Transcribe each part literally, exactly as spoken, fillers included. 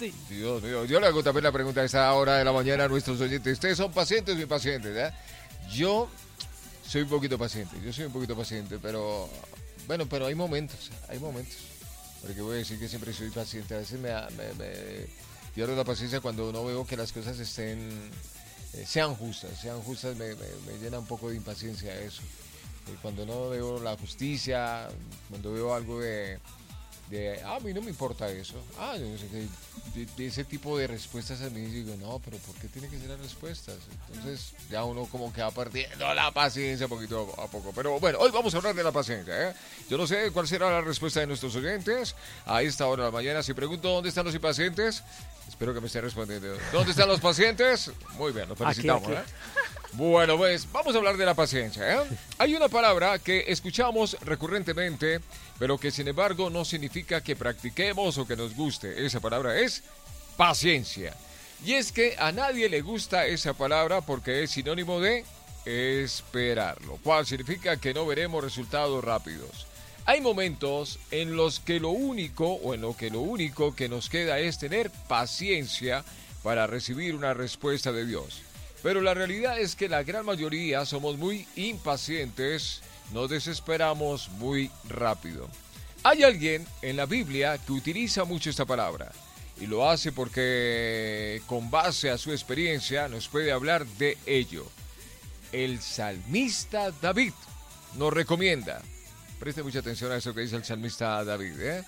Sí. Dios mío, yo le hago también la pregunta a esta hora de la mañana a nuestros oyentes. ¿Ustedes son pacientes o impacientes? ¿Eh? Yo soy un poquito paciente, yo soy un poquito paciente, pero bueno, pero hay momentos, hay momentos. Porque voy a decir que siempre soy paciente. A veces me, me, me pierdo la paciencia cuando no veo que las cosas estén, eh, sean justas, sean justas, me, me, me llena un poco de impaciencia eso. Eh, cuando no veo la justicia, cuando veo algo de... De, ah, a mí no me importa eso. Ah, yo no sé qué. De, de ese tipo de respuestas a mí digo, no, pero ¿por qué tiene que ser las respuestas? Entonces ya uno como que va perdiendo la paciencia poquito a poco. Pero bueno, hoy vamos a hablar de la paciencia, ¿eh? Yo no sé cuál será la respuesta de nuestros oyentes a esta hora de la mañana. Si pregunto dónde están los impacientes, espero que me estén respondiendo. ¿Dónde están los pacientes? Muy bien, los felicitamos, aquí, aquí. ¿eh? Bueno, pues vamos a hablar de la paciencia, ¿eh? Hay una palabra que escuchamos recurrentemente, pero que sin embargo no significa que practiquemos o que nos guste. Esa palabra es paciencia. Y es que a nadie le gusta esa palabra porque es sinónimo de esperar, lo cual significa que no veremos resultados rápidos. Hay momentos en los que lo único o en lo que lo único que nos queda es tener paciencia para recibir una respuesta de Dios. Pero la realidad es que la gran mayoría somos muy impacientes, nos desesperamos muy rápido. Hay alguien en la Biblia que utiliza mucho esta palabra y lo hace porque con base a su experiencia nos puede hablar de ello. El salmista David nos recomienda, preste mucha atención a eso que dice el salmista David, ¿eh?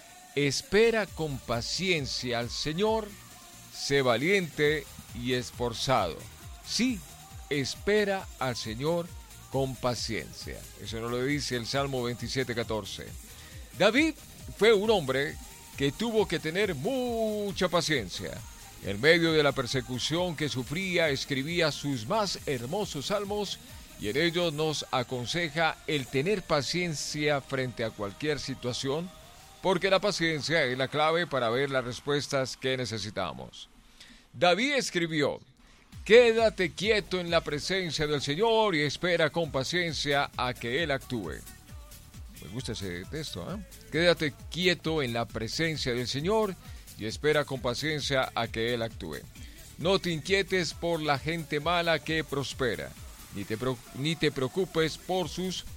Espera con paciencia al Señor, sé valiente y esforzado. Sí, espera al Señor con paciencia. Eso nos lo dice el Salmo veintisiete, catorce. David fue un hombre que tuvo que tener mucha paciencia. En medio de la persecución que sufría, escribía sus más hermosos salmos y en ellos nos aconseja el tener paciencia frente a cualquier situación, porque la paciencia es la clave para ver las respuestas que necesitamos. David escribió: quédate quieto en la presencia del Señor y espera con paciencia a que Él actúe. Me gusta ese texto, ¿eh? Quédate quieto en la presencia del Señor y espera con paciencia a que Él actúe. No te inquietes por la gente mala que prospera, ni te, ni te preocupes por sus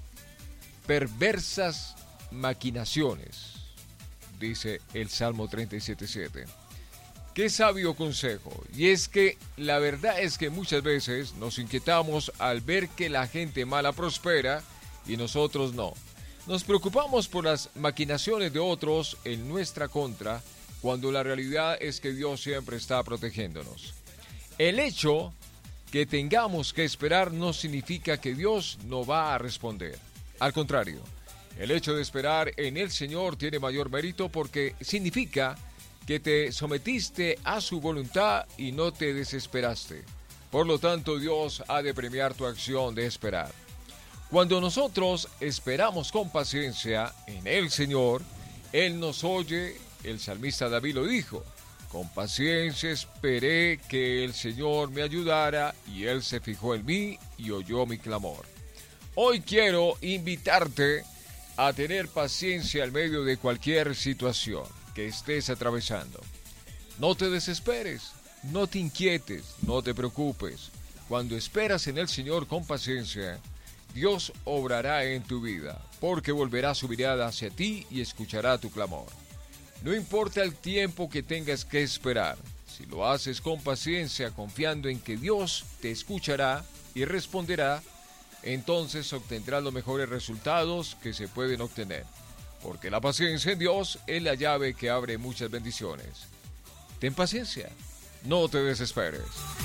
perversas maquinaciones, dice el Salmo treinta y siete, siete. Qué sabio consejo, y es que la verdad es que muchas veces nos inquietamos al ver que la gente mala prospera y nosotros no. Nos preocupamos por las maquinaciones de otros en nuestra contra, cuando la realidad es que Dios siempre está protegiéndonos. El hecho que tengamos que esperar no significa que Dios no va a responder. Al contrario, el hecho de esperar en el Señor tiene mayor mérito porque significa que te sometiste a su voluntad y no te desesperaste. Por lo tanto, Dios ha de premiar tu acción de esperar. Cuando nosotros esperamos con paciencia en el Señor, Él nos oye. El salmista David lo dijo: con paciencia esperé que el Señor me ayudara y Él se fijó en mí y oyó mi clamor. Hoy quiero invitarte a tener paciencia en medio de cualquier situación que estés atravesando. No te desesperes, no te inquietes, no te preocupes. Cuando esperas en el Señor con paciencia, Dios obrará en tu vida, porque volverá su mirada hacia ti y escuchará tu clamor. No importa el tiempo que tengas que esperar, si lo haces con paciencia, confiando en que Dios te escuchará y responderá, entonces obtendrás los mejores resultados que se pueden obtener. Porque la paciencia en Dios es la llave que abre muchas bendiciones. Ten paciencia, no te desesperes.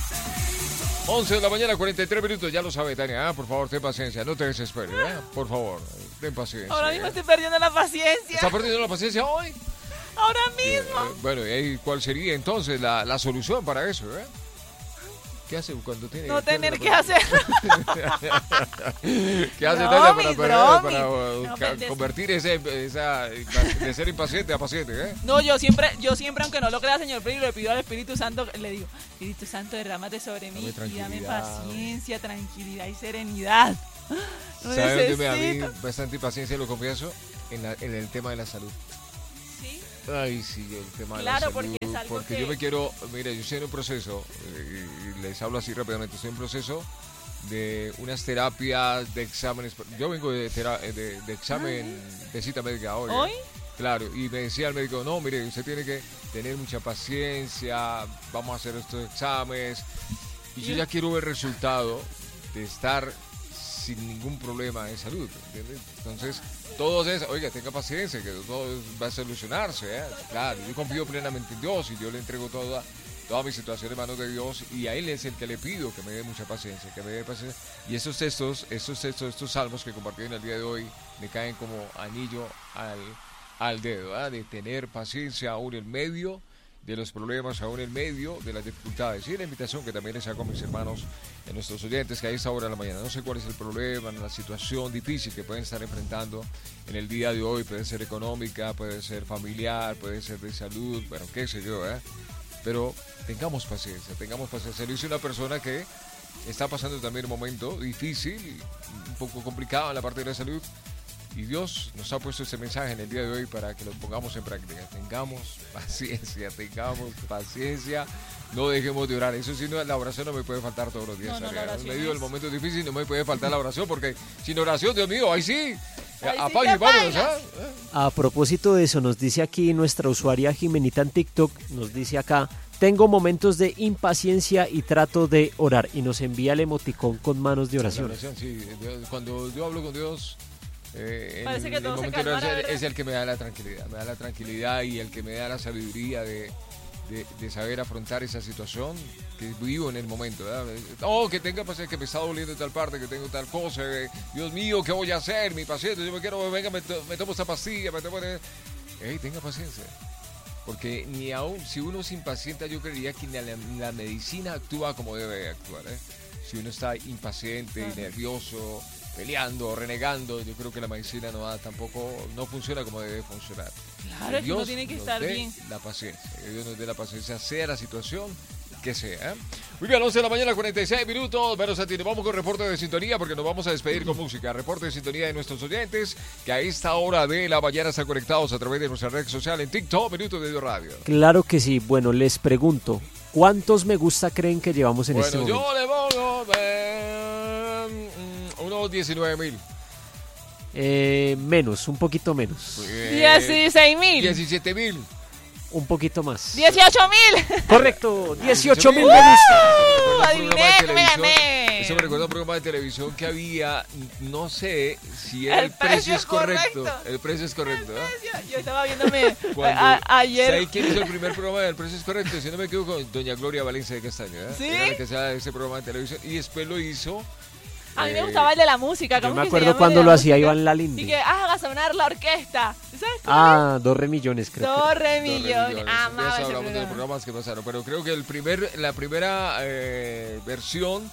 once de la mañana, cuarenta y tres minutos, ya lo sabe, Tania, ¿eh? Por favor, ten paciencia, no te desesperes, ¿eh? Por favor, ten paciencia. Ahora mismo ¿eh? estoy perdiendo la paciencia. ¿Estás perdiendo la paciencia hoy? Ahora mismo. Eh, bueno, ¿y cuál sería entonces la, la solución para eso, eh? ¿Qué hace cuando tiene... No tener que hacer. ¿Qué hace No, Tania mis para, para, bromis. para No, ca- pero- convertir ese, esa, de ser impaciente a paciente, eh? No, yo siempre, yo siempre, aunque no lo crea, señor Freddy, le pido al Espíritu Santo, le digo: Espíritu Santo, derrámate sobre mí Dame y dame tranquilidad. paciencia, tranquilidad y serenidad. Lo ¿Sabes dónde me da a mí necesito. bastante impaciencia, lo confieso? En, la- en el tema de la salud. ¿Sí? Ay, sí, el tema de Claro, la salud, porque es algo porque que- yo me quiero, mire, yo estoy en un proceso, eh, y les hablo así rápidamente, estoy en un proceso de unas terapias de exámenes, yo vengo de, tera- de, de examen de cita médica hoy. ¿eh? ¿Hoy? Claro, y me decía el médico, no, mire, usted tiene que tener mucha paciencia, vamos a hacer estos exámenes, y yo ya quiero ver el resultado de estar sin ningún problema de salud, ¿entiendes? Entonces, todo es, oiga, tenga paciencia, que todo va a solucionarse, ¿eh? Claro, yo confío plenamente en Dios y yo le entrego toda, toda mi situación en manos de Dios y a Él es el que le pido que me dé mucha paciencia, que me dé paciencia. Y esos textos, esos textos, estos salmos que compartí en el día de hoy me caen como anillo al, al dedo, ¿eh? De tener paciencia aún en medio de los problemas, aún en medio de las dificultades. Y la invitación que también les hago a mis hermanos, a nuestros oyentes, que a esta hora de la mañana, no sé cuál es el problema, la situación difícil que pueden estar enfrentando en el día de hoy, puede ser económica, puede ser familiar, puede ser de salud, bueno, qué sé yo, ¿eh? Pero tengamos paciencia, tengamos paciencia. Lo dice una persona que está pasando también un momento difícil, un poco complicado en la parte de la salud, y Dios nos ha puesto este mensaje en el día de hoy para que lo pongamos en práctica. Tengamos paciencia, tengamos paciencia, no dejemos de orar. Eso sí, no, la oración no me puede faltar todos los días. No, no, la en oración medio es- del momento difícil no me puede faltar la oración, porque sin oración, Dios mío, ahí sí, Ahí sí apague te y vámonos, bailas. ¿ah? A propósito de eso, nos dice aquí nuestra usuaria Jimenita en TikTok, nos dice acá, tengo momentos de impaciencia y trato de orar, y nos envía el emoticón con manos de La oración. oración, sí. Dios- Cuando yo hablo con Dios, eh, Parece el, que el todo se momento de calmara, oración ¿verdad? es el que me da la tranquilidad. Me da la tranquilidad y el que me da la sabiduría de, de, de saber afrontar esa situación que vivo en el momento. ¿Verdad? Oh, que tenga paciencia, que me está doliendo tal parte, que tengo tal cosa. eh, Dios mío, ¿qué voy a hacer? Mi paciente, yo me quiero, venga, me, to- me tomo esta pastilla, me tomo... Ey, tenga paciencia. Porque ni aún, si uno se impacienta, yo creería que ni la, ni la medicina actúa como debe actuar. ¿eh? Si uno está impaciente y nervioso, peleando, renegando, yo creo que la medicina no da, tampoco no funciona como debe funcionar. Claro, es que uno tiene que nos estar dé bien. la paciencia, que Dios nos dé la paciencia, sea la situación que sea. ¿eh? Muy bien, once de la mañana, cuarenta y seis minutos. Bueno, Santino, vamos con reporte de sintonía porque nos vamos a despedir con música. Reporte de sintonía de nuestros oyentes que a esta hora de la mañana están conectados a través de nuestra red social en TikTok, Minutos de Dios Radio. Claro que sí. Bueno, les pregunto, ¿cuántos me gusta creen que llevamos en este Bueno, momento? yo le pongo eh, mm, unos diecinueve mil. Eh, menos, un poquito menos. dieciséis mil. diecisiete mil. Un poquito más. dieciocho mil. Correcto, dieciocho mil me ¡Uh! gusta. Adiviné que me gané. Eso me recuerda a un programa de televisión que había, no sé si era el, El precio, precio es correcto. correcto. El precio es correcto. ¿eh? Yo, yo estaba viéndome Cuando- a- a- ayer. ¿Sabe quién hizo el primer programa del precio es correcto? Si no me equivoco, con doña Gloria Valencia de Castaño. ¿eh? ¿Sí? Era la que hacía ese programa de televisión y después lo hizo. A mí me eh, gustaba el de la música. Yo ¿cómo me que se acuerdo llama el cuando de la lo hacía música? Iván Lalinde. Y que ah, haga sonar la orquesta. ¿Sabes? Ah, dos remillones creo. que- Dos Dos remillones. millones. Amaba Ya ese hablamos de los programa. programas que pasaron, pero creo que el primer, la primera eh, versión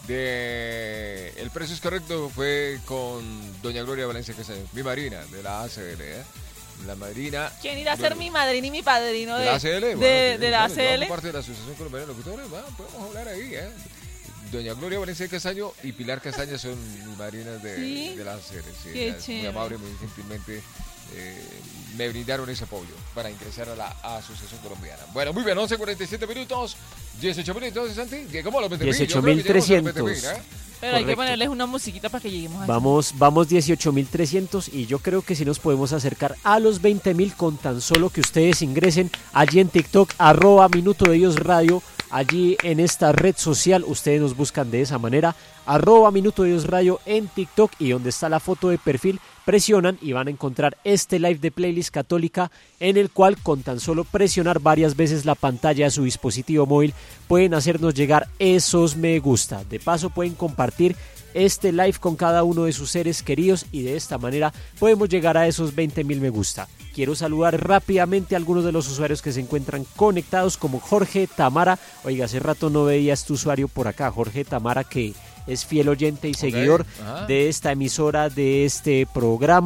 de El precio es correcto fue con doña Gloria Valencia Castaño, mi madrina de la A C L, ¿eh? La madrina. ¿Quién irá a ser mi madrina y mi padrino de de, la A C L? de, Bueno, de la bueno, yo hago A C L? parte de la Asociación Colombiana de Locutores, bueno, podemos hablar ahí, ¿eh? Doña Gloria Valencia Castaño y Pilar Castaño son mis madrinas de, ¿Sí? de la A C L. Sí, Qué ellas muy chévere. amable, muy gentilmente eh, me brindaron ese apoyo para ingresar a la Asociación Colombiana. Bueno, muy bien, once cuarenta y siete minutos, dieciocho mil entonces, Santi. ¿Cómo a los veinte mil? Yo creo que llegamos a los veinte mil, dieciocho mil trescientos. ¿eh? Pero hay que Correcto. ponerles una musiquita para que lleguemos a eso. Vamos, vamos dieciocho mil trescientos y yo creo que sí nos podemos acercar a los veinte mil con tan solo que ustedes ingresen allí en TikTok, arroba Minuto de Dios Radio, allí en esta red social, ustedes nos buscan de esa manera, arroba Minuto de Dios Radio en TikTok y donde está la foto de perfil, presionan y van a encontrar este live de Playlist Católica en el cual con tan solo presionar varias veces la pantalla de su dispositivo móvil pueden hacernos llegar esos me gusta. De paso pueden compartir este live con cada uno de sus seres queridos y de esta manera podemos llegar a esos veinte mil me gusta. Quiero saludar rápidamente a algunos de los usuarios que se encuentran conectados como Jorge Tamara. Oiga, hace rato no veía este usuario por acá, Jorge Tamara, que es fiel oyente y seguidor Ajá. de esta emisora, de este programa.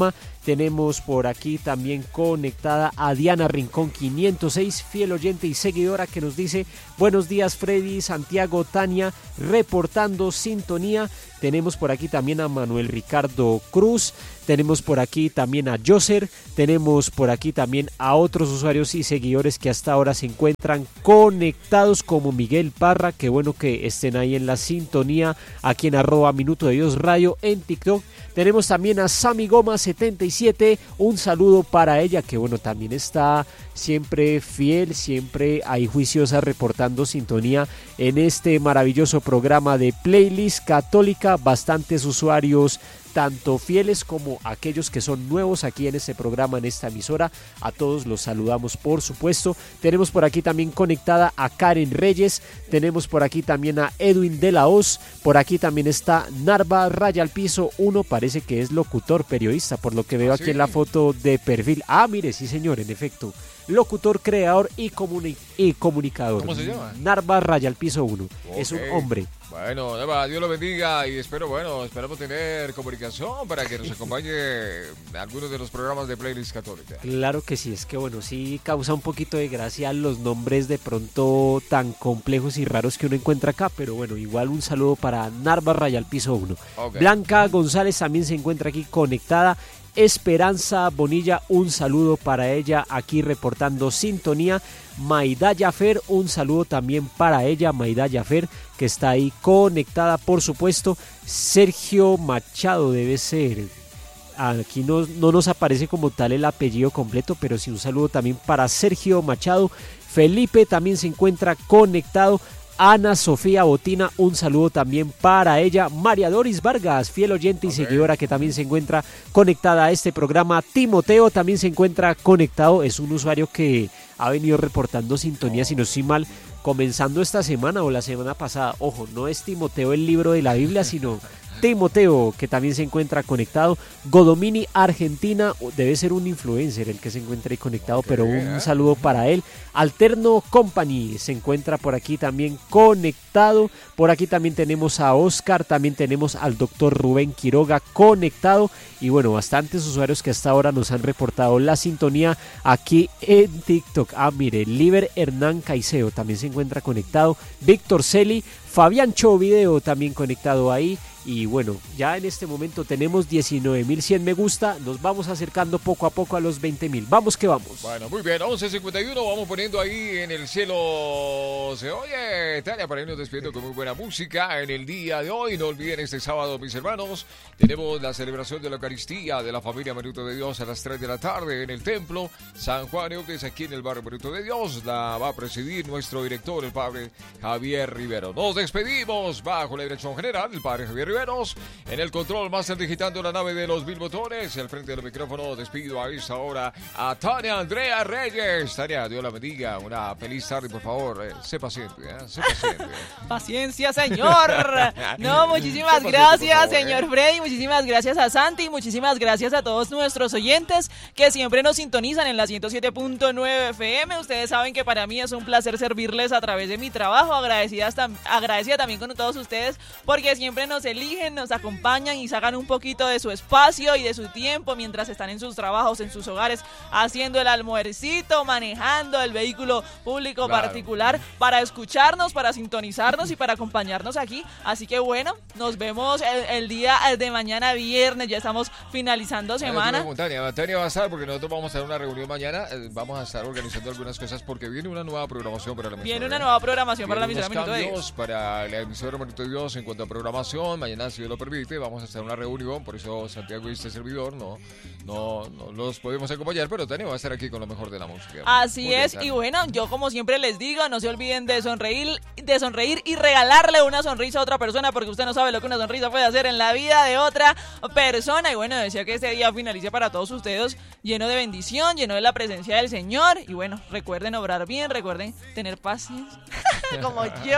Tenemos por aquí también conectada a Diana Rincón quinientos seis, fiel oyente y seguidora, que nos dice: buenos días Freddy, Santiago, Tania, reportando sintonía. Tenemos por aquí también a Manuel Ricardo Cruz, tenemos por aquí también a Joser, tenemos por aquí también a otros usuarios y seguidores que hasta ahora se encuentran conectados, como Miguel Parra, que bueno que estén ahí en la sintonía, aquí en arroba Minuto de Dios Radio en TikTok. Tenemos también a Sami Goma setenta y siete, un saludo para ella, que bueno, también está siempre fiel, siempre ahí juiciosa, reportando sintonía en este maravilloso programa de Playlist Católica. Bastantes usuarios, tanto fieles como aquellos que son nuevos aquí en este programa, en esta emisora. A todos los saludamos, por supuesto. Tenemos por aquí también conectada a Karen Reyes, tenemos por aquí también a Edwin de la Hoz, por aquí también está Narva Raya al Piso uno, parece que es locutor, periodista, por lo que veo ¿Ah, aquí sí? en la foto de perfil. Ah, mire, sí señor, en efecto. Locutor, creador y, comuni- y comunicador. ¿Cómo se llama? Narva Raya al Piso uno. Ok. Es un hombre. Bueno, Eva, Dios lo bendiga y espero, bueno, esperamos tener comunicación para que nos acompañe en algunos de los programas de Playlist Católica. Claro que sí, es que bueno, sí causa un poquito de gracia los nombres de pronto tan complejos y raros que uno encuentra acá, pero bueno, igual un saludo para Narva Raya al Piso uno. Ok. Blanca González también se encuentra aquí conectada. Esperanza Bonilla, un saludo para ella aquí reportando sintonía. Maida Yafer, un saludo también para ella, Maida Yafer, que está ahí conectada, por supuesto. Sergio Machado debe ser. Aquí no, no nos aparece como tal el apellido completo, pero sí un saludo también para Sergio Machado. Felipe también se encuentra conectado. Ana Sofía Botina, un saludo también para ella. María Doris Vargas, fiel oyente y Okay. seguidora, que también se encuentra conectada a este programa. Timoteo también se encuentra conectado, es un usuario que ha venido reportando sintonía, si no estoy mal, comenzando esta semana o la semana pasada. Ojo, no es Timoteo el libro de la Biblia, sino Timoteo, que también se encuentra conectado. Godomini Argentina, debe ser un influencer el que se encuentra ahí conectado, Ok, pero un ¿eh? saludo para él. Alterno Company se encuentra por aquí también conectado. Por aquí también tenemos a Oscar, también tenemos al doctor Rubén Quiroga conectado. Y bueno, bastantes usuarios que hasta ahora nos han reportado la sintonía aquí en TikTok. Ah, mire, Liber Hernán Caicedo también se encuentra conectado. Víctor Celi, Fabián Cho Video también conectado ahí. Y bueno, ya en este momento tenemos diecinueve mil cien me gusta. Nos vamos acercando poco a poco a los veinte mil. Vamos que vamos. Bueno, muy bien, once cincuenta y uno, vamos poniendo ahí en el cielo. Se oye, Tania, para irnos despidiendo con muy buena música en el día de hoy. No olviden, este sábado, mis hermanos, tenemos la celebración de la Eucaristía de la familia Minuto de Dios a las tres de la tarde en el templo San Juan Eudes, aquí en el barrio Minuto de Dios. La va a presidir nuestro director, el padre Javier Rivero. Nos despedimos bajo la dirección general del padre Javier Rivero. En el control master digitando la nave de los mil motores y al frente del micrófono despido a esta hora a Tania Andrea Reyes. Tania, Dios la bendiga, una feliz tarde, por favor, eh, sé paciente, eh, sé paciente. Paciencia, señor. No, muchísimas Sé paciente, gracias, por favor, señor ¿eh? Freddy. Muchísimas gracias a Santi. Muchísimas gracias a todos nuestros oyentes que siempre nos sintonizan en la ciento siete punto nueve F M. Ustedes saben que para mí es un placer servirles a través de mi trabajo. Agradecida, hasta, agradecida también con todos ustedes porque siempre nos eligen, nos acompañan y sacan un poquito de su espacio y de su tiempo mientras están en sus trabajos, en sus hogares, haciendo el almuercito, manejando el vehículo público Claro. particular, para escucharnos, para sintonizarnos y para acompañarnos aquí. Así que bueno, nos vemos el, el día de mañana viernes, ya estamos finalizando semana. Bueno, Tania, Tania va a estar porque nosotros vamos a tener una reunión mañana, eh, vamos a estar organizando algunas cosas porque viene una nueva programación para la emisora. Viene una ¿eh? nueva programación para la Vienen emisora unos Minuto de cambios Dios. para la emisora Minuto de Dios en cuanto a programación. Mañana, si Dios lo permite, vamos a hacer una reunión. Por eso Santiago y este servidor no, no, no los podemos acompañar, pero Tania va a estar aquí con lo mejor de la música. Así Muy bien, es, Tania. y bueno, yo como siempre les digo, no se olviden de sonreír, de sonreír y regalarle una sonrisa a otra persona, porque usted no sabe lo que una sonrisa puede hacer en la vida de otra persona. Y bueno, decía que este día finalice para todos ustedes lleno de bendición, lleno de la presencia del Señor. Y bueno, recuerden obrar bien, recuerden tener paciencia, como yo.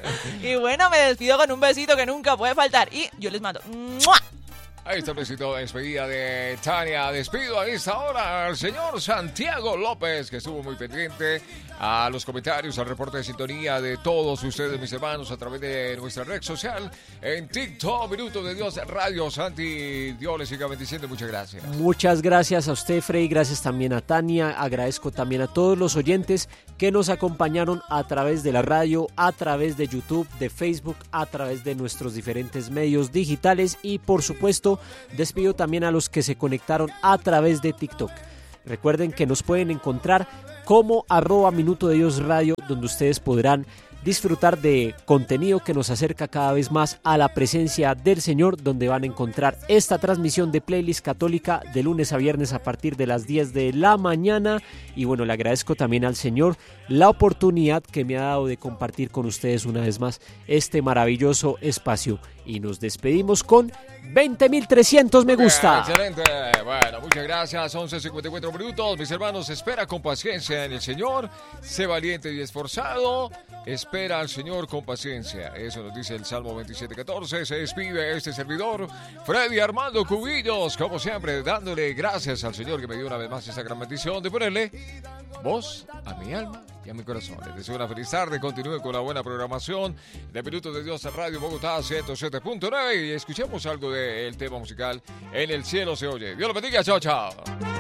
Y bueno, me despido con un besito que nunca puede faltar. Y yo les mando ¡mua! Ahí está el besito de despedida de Tania. Despido a esta hora al señor Santiago López, que estuvo muy pendiente a los comentarios, al reporte de sintonía de todos ustedes, mis hermanos, a través de nuestra red social, en TikTok, Minuto de Dios Radio. Santi, Dios les siga bendiciendo, muchas gracias. Muchas gracias a usted, Freddy, gracias también a Tania, agradezco también a todos los oyentes que nos acompañaron a través de la radio, a través de YouTube, de Facebook, a través de nuestros diferentes medios digitales y por supuesto despido también a los que se conectaron a través de TikTok. Recuerden que nos pueden encontrar como arroba Minuto de Dios Radio, donde ustedes podrán disfrutar de contenido que nos acerca cada vez más a la presencia del Señor, donde van a encontrar esta transmisión de Playlist Católica de lunes a viernes a partir de las diez de la mañana. Y bueno, le agradezco también al Señor la oportunidad que me ha dado de compartir con ustedes una vez más este maravilloso espacio. Y nos despedimos con veinte mil trescientos me gusta. Bien, excelente. Bueno, muchas gracias. once cincuenta y cuatro minutos. Mis hermanos, espera con paciencia en el Señor. Sé valiente y esforzado. Espera al Señor con paciencia. Eso nos dice el Salmo veintisiete catorce. Se despide este servidor, Freddy Armando Cubillos, como siempre, dándole gracias al Señor que me dio una vez más esa gran bendición de ponerle voz a mi alma y a mi corazón. Les deseo una feliz tarde. Continúen con la buena programación de Minuto de Dios Radio Bogotá ciento siete punto nueve y escuchemos algo del tema musical En el cielo se oye. Dios los bendiga. Chao, chao.